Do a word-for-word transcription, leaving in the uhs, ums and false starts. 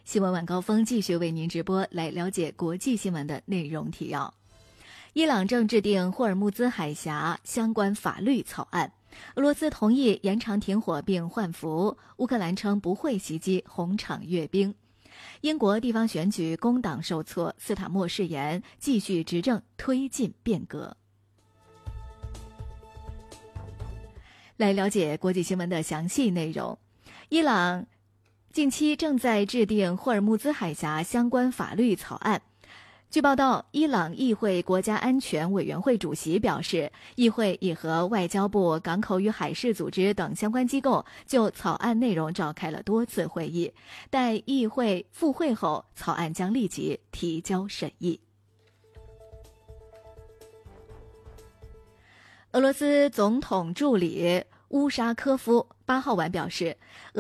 新闻晚高峰继续为您直播，来了解国际新闻的内容提要。伊朗正制定霍尔木兹海峡相关法律草案，俄罗斯同意延长停火并换俘，乌克兰称不会袭击红场阅兵。英国地方选举工党受挫，斯塔默誓言继续执政，推进变革。来了解国际新闻的详细内容。伊朗近期正在制定霍尔木兹海峡相关法律草案。据报道，伊朗议会国家安全委员会主席表示，议会已和外交部、港口与海事组织等相关机构就草案内容召开了多次会议，待议会复会后，草案将立即提交审议。俄罗斯总统助理乌沙科夫八号晚表示，